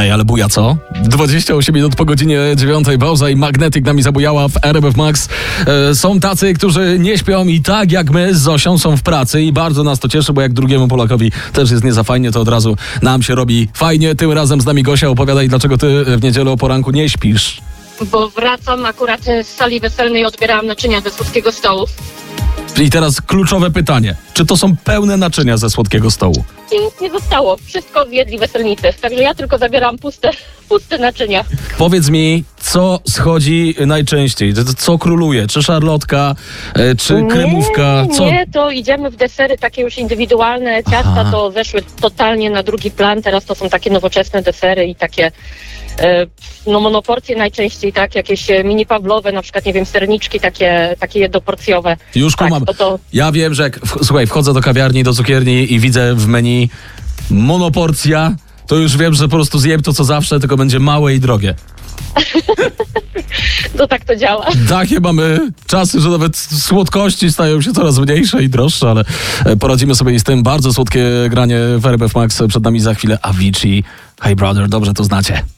Ej, ale buja co? 28 minut po godzinie 9 pauza i Magnetic nami zabujała w RMF Max. Są tacy, którzy nie śpią i tak jak my z Zosią są w pracy i bardzo nas to cieszy, bo jak drugiemu Polakowi też jest nie za fajnie, to od razu nam się robi fajnie. Tym razem z nami Gosia, opowiadaj, dlaczego ty w niedzielę o poranku nie śpisz. Bo wracam akurat z sali weselnej i odbierałam naczynia ze słodkiego stołu. I teraz kluczowe pytanie. Czy to są pełne naczynia ze słodkiego stołu? I nic nie zostało. Wszystko zjedli weselnicy. Także ja tylko zabieram puste naczynia. Powiedz mi, co schodzi najczęściej? Co króluje? Czy szarlotka, czy kremówka? Co? Nie, to idziemy w desery takie już indywidualne. Ciasta to weszły totalnie na drugi plan. Teraz to są takie nowoczesne desery i takie monoporcje najczęściej, tak? Jakieś mini pawlowe, na przykład, nie wiem, serniczki takie jednoporcjowe. Już kumam. Tak, Ja wiem, że jak wchodzę do kawiarni, do cukierni i widzę w menu monoporcja, to już wiem, że po prostu zjem to co zawsze, tylko będzie małe i drogie. To tak to działa. Takie mamy czasy, że nawet słodkości stają się coraz mniejsze i droższe, ale poradzimy sobie i z tym. Bardzo słodkie granie w RMF Max. Przed nami za chwilę Avicii. Hey Brother, dobrze to znacie.